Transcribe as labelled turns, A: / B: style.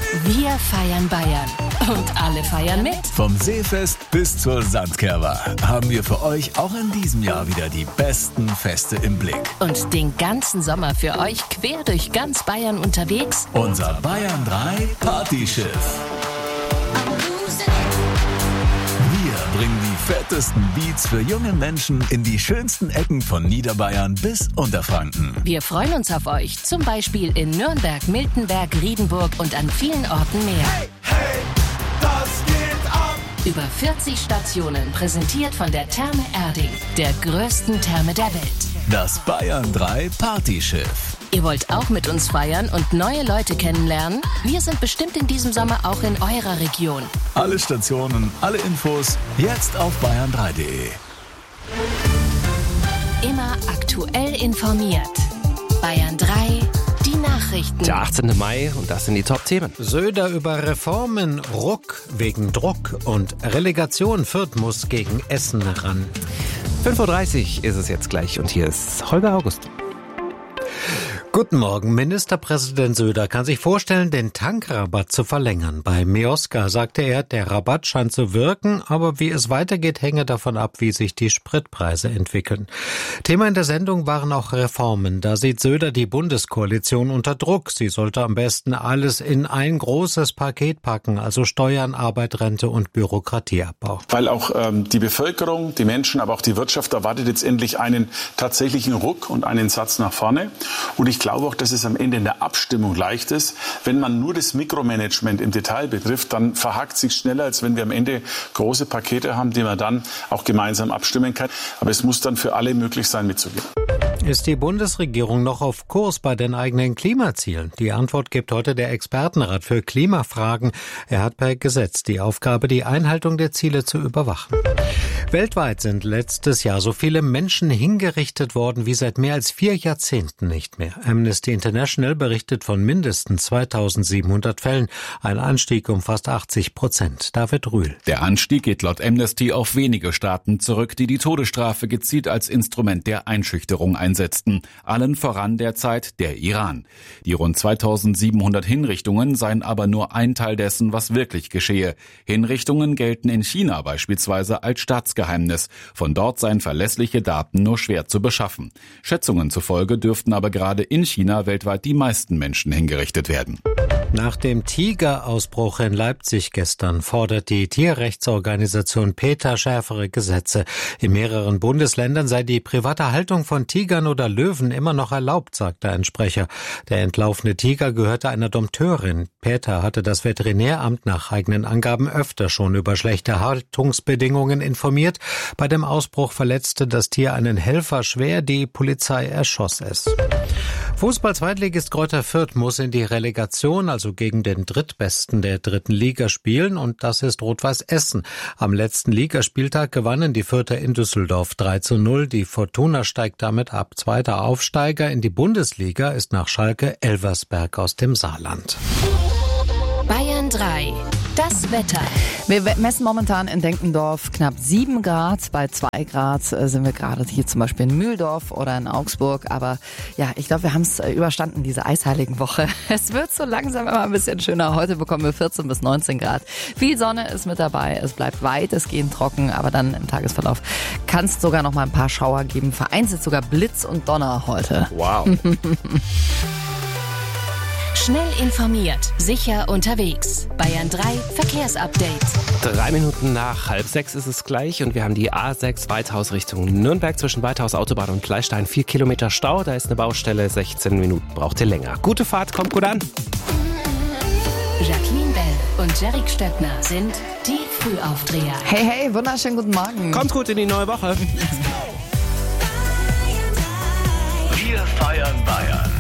A: Wir feiern Bayern. Und alle feiern mit.
B: Vom Seefest bis zur Sandkerwa haben wir für euch auch in diesem Jahr wieder die besten Feste im Blick.
A: Und den ganzen Sommer für euch quer durch ganz Bayern unterwegs.
B: Unser Bayern 3 Partyschiff. Wir bringen die fettesten Beats für junge Menschen in die schönsten Ecken von Niederbayern bis Unterfranken.
A: Wir freuen uns auf euch, zum Beispiel in Nürnberg, Miltenberg, Riedenburg und an vielen Orten mehr.
C: Hey, hey, das geht ab!
A: Über 40 Stationen, präsentiert von der Therme Erding, der größten Therme der Welt.
B: Das Bayern 3 Partyschiff.
A: Ihr wollt auch mit uns feiern und neue Leute kennenlernen? Wir sind bestimmt in diesem Sommer auch in eurer Region.
B: Alle Stationen, alle Infos, jetzt auf bayern3.de.
A: Immer aktuell informiert. Bayern 3, die Nachrichten.
D: Der 18. Mai und das sind die Top-Themen.
E: Söder über Reformen, Ruck wegen Druck und Relegation. Fürth muss gegen Essen ran.
D: 5.30 Uhr ist es jetzt gleich und hier ist Holger August.
E: Guten Morgen. Ministerpräsident Söder kann sich vorstellen, den Tankrabatt zu verlängern. Bei Mioska sagte er, der Rabatt scheint zu wirken, aber wie es weitergeht, hänge davon ab, wie sich die Spritpreise entwickeln. Thema in der Sendung waren auch Reformen. Da sieht Söder die Bundeskoalition unter Druck. Sie sollte am besten alles in ein großes Paket packen, also Steuern, Arbeit, Rente und Bürokratieabbau.
F: Weil auch die Bevölkerung, die Menschen, aber auch die Wirtschaft erwartet jetzt endlich einen tatsächlichen Ruck und einen Satz nach vorne. Und ich glaube auch, dass es am Ende in der Abstimmung leicht ist. Wenn man nur das Mikromanagement im Detail betrifft, dann verhakt sich schneller, als wenn wir am Ende große Pakete haben, die man dann auch gemeinsam abstimmen kann. Aber es muss dann für alle möglich sein, mitzugehen.
E: Ist die Bundesregierung noch auf Kurs bei den eigenen Klimazielen? Die Antwort gibt heute der Expertenrat für Klimafragen. Er hat per Gesetz die Aufgabe, die Einhaltung der Ziele zu überwachen. Weltweit sind letztes Jahr so viele Menschen hingerichtet worden wie seit mehr als 4 Jahrzehnten nicht mehr. Amnesty International berichtet von mindestens 2700 Fällen. Ein Anstieg um fast 80%. David Rühl.
G: Der Anstieg geht laut Amnesty auf wenige Staaten zurück, die die Todesstrafe gezielt als Instrument der Einschüchterung einsetzten. Allen voran derzeit der Iran. Die rund 2700 Hinrichtungen seien aber nur ein Teil dessen, was wirklich geschehe. Hinrichtungen gelten in China beispielsweise als Staatsgeheimnis. Von dort seien verlässliche Daten nur schwer zu beschaffen. Schätzungen zufolge dürften aber gerade in China weltweit die meisten Menschen hingerichtet werden.
E: Nach dem Tigerausbruch in Leipzig gestern fordert die Tierrechtsorganisation PETA schärfere Gesetze. In mehreren Bundesländern sei die private Haltung von Tigern oder Löwen immer noch erlaubt, sagte ein Sprecher. Der entlaufene Tiger gehörte einer Dompteurin. PETA hatte das Veterinäramt nach eigenen Angaben öfter schon über schlechte Haltungsbedingungen informiert. Bei dem Ausbruch verletzte das Tier einen Helfer schwer. Die Polizei erschoss es. Fußball-Zweitligist Greuther Fürth muss in die Relegation, also gegen den Drittbesten der 3. Liga spielen, und das ist Rot-Weiß Essen. Am letzten Ligaspieltag gewannen die Fürther in Düsseldorf 3:0. Die Fortuna steigt damit ab. Zweiter Aufsteiger in die Bundesliga ist nach Schalke Elversberg aus dem Saarland.
A: Bayern 3, das Wetter.
H: Wir messen momentan in Denkendorf knapp 7 Grad. Bei 2 Grad sind wir gerade hier zum Beispiel in Mühldorf oder in Augsburg. Aber ja, ich glaube, wir haben es überstanden, diese eisheiligen Woche. Es wird so langsam immer ein bisschen schöner. Heute bekommen wir 14 bis 19 Grad. Viel Sonne ist mit dabei. Es bleibt weitestgehend trocken. Aber dann im Tagesverlauf kann es sogar noch mal ein paar Schauer geben. Vereinzelt sogar Blitz und Donner heute.
D: Wow.
A: Schnell informiert, sicher unterwegs. Bayern 3 Verkehrsupdate.
D: 3 Minuten nach 5:30 ist es gleich und wir haben die A6 Weithaus Richtung Nürnberg zwischen Weithaus Autobahn und Kleistein. 4 Kilometer Stau, da ist eine Baustelle, 16 Minuten braucht ihr länger. Gute Fahrt, kommt gut an.
A: Jacqueline Bell und Jerick Stöckner sind die Frühaufdreher.
H: Hey, hey, wunderschönen guten Morgen.
D: Kommt gut in die neue Woche.
B: Wir feiern Bayern.